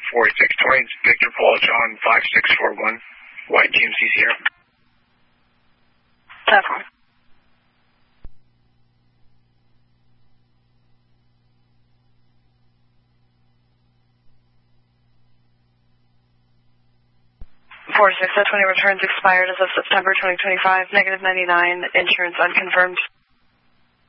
4620, Victor Paul John 5641, White GMC Sierra. Definitely. Four 6 20 returns expired as of September 2025, -99, insurance unconfirmed.